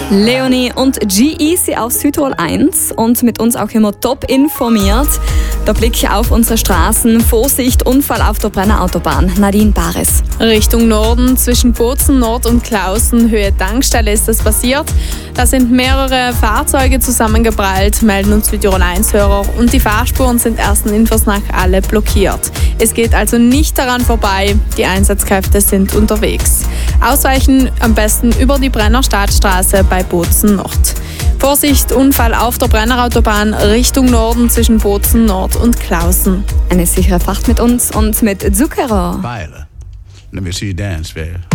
Leonie und G-Eazy auf Südtirol 1 und mit uns auch immer top informiert. Der Blick auf unsere Straßen. Vorsicht, Unfall auf der Brenner Autobahn. Nadine Bares. Richtung Norden zwischen Bozen Nord und Klausen, Höhe Tankstelle ist das passiert. Da sind mehrere Fahrzeuge zusammengeprallt, melden uns Südtirol 1-Hörer, und die Fahrspuren sind ersten Infos nach alle blockiert. Es geht also nicht daran vorbei, die Einsatzkräfte sind unterwegs. Ausweichen am besten über die Brenner Stadtstraße bei Bozen Nord. Vorsicht, Unfall auf der Brennerautobahn Richtung Norden zwischen Bozen Nord und Klausen. Eine sichere Fahrt mit uns und mit Zucchero. Violet, let me see you dance, babe.